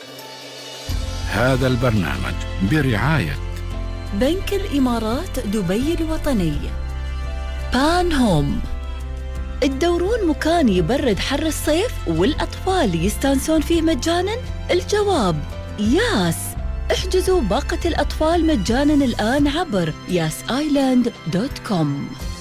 هذا البرنامج برعاية بنك الإمارات دبي الوطني، بان هوم. تدورون مكان يبرد حر الصيف والأطفال يستانسون فيه مجاناً؟ الجواب ياس. احجزوا باقة الأطفال مجاناً الآن عبر yasisland.com.